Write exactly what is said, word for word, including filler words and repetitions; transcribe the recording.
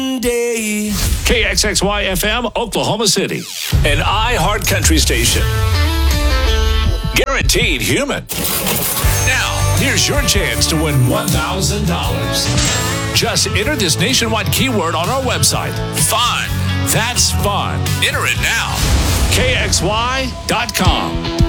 Day. K X X Y F M, Oklahoma City. An iHeart Country station. Guaranteed human. Now, here's your chance to win one thousand dollars. Just enter this nationwide keyword on our website. Fun. That's fun. Enter it now. K X Y dot com.